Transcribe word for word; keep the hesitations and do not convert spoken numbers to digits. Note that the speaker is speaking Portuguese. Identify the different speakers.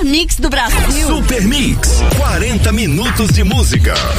Speaker 1: Mix do Brasil.
Speaker 2: Super Mix, quarenta minutos de música.